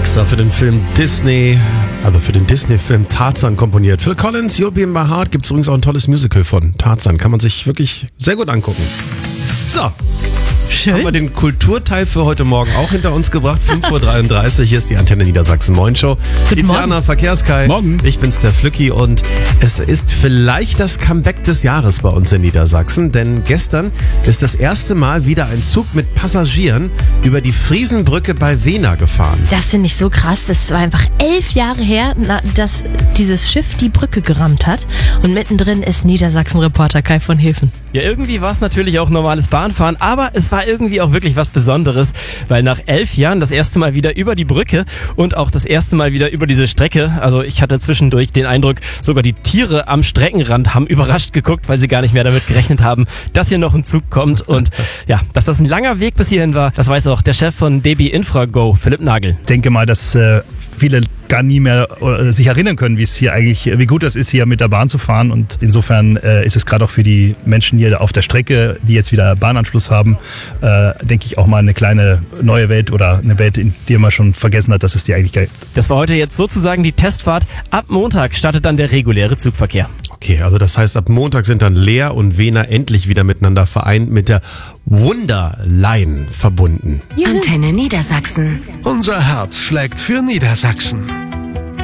extra für den Film Disney, also für den Disney-Film Tarzan komponiert. Phil Collins, You'll Be in My Heart, gibt es übrigens auch ein tolles Musical von Tarzan. Kann man sich wirklich sehr gut angucken. So. Schön. Haben wir den Kulturteil für heute Morgen auch hinter uns gebracht. 5.33 Uhr, hier ist die Antenne Niedersachsen Moin Show. Tiziana, Verkehrskai. Morgen. Ich bin's, der Flücki, und es ist vielleicht das Comeback des Jahres bei uns in Niedersachsen, denn gestern ist das erste Mal wieder ein Zug mit Passagieren über die Friesenbrücke bei Wena gefahren. Das finde ich so krass. Das war einfach 11 Jahre her, dass dieses Schiff die Brücke gerammt hat. Und mittendrin ist Niedersachsen-Reporter Kai von Hefen. Ja, irgendwie war es natürlich auch normales Bahnfahren, aber es war irgendwie auch wirklich was Besonderes, weil nach 11 Jahren das erste Mal wieder über die Brücke und auch das erste Mal wieder über diese Strecke, also ich hatte zwischendurch den Eindruck, sogar die Tiere am Streckenrand haben überrascht geguckt, weil sie gar nicht mehr damit gerechnet haben, dass hier noch ein Zug kommt. Und ja, dass das ein langer Weg bis hierhin war, das weiß auch der Chef von DB Infrago, Philipp Nagel. Ich denke mal, dass viele gar nie mehr sich erinnern können, wie gut das ist, hier mit der Bahn zu fahren. Und insofern ist es gerade auch für die Menschen hier auf der Strecke, die jetzt wieder Bahnanschluss haben, denke ich auch mal eine kleine neue Welt oder eine Welt, in die man schon vergessen hat, dass es die eigentlich gibt. Das war heute jetzt sozusagen die Testfahrt. Ab Montag startet dann der reguläre Zugverkehr. Okay, also das heißt, ab Montag sind dann Leer und Wena endlich wieder miteinander vereint, mit der Wunderline verbunden. Antenne Niedersachsen. Unser Herz schlägt für Niedersachsen.